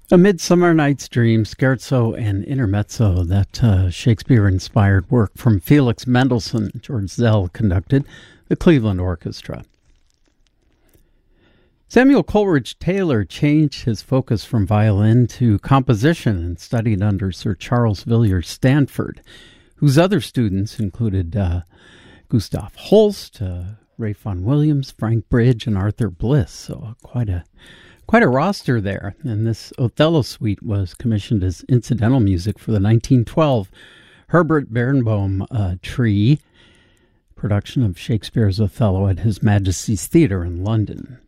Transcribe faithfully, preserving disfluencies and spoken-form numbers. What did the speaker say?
A Midsummer Night's Dream, Scherzo and Intermezzo, that uh, Shakespeare-inspired work from Felix Mendelssohn. George Zell conducted the Cleveland Orchestra. Samuel Coleridge Taylor changed his focus from violin to composition and studied under Sir Charles Villiers Stanford, whose other students included uh, Gustav Holst, uh, Ralph Vaughan Williams, Frank Bridge, and Arthur Bliss. So quite a Quite a roster there, and this Othello suite was commissioned as incidental music for the nineteen twelve Herbert Barenboim uh, Tree production of Shakespeare's Othello at His Majesty's Theatre in London.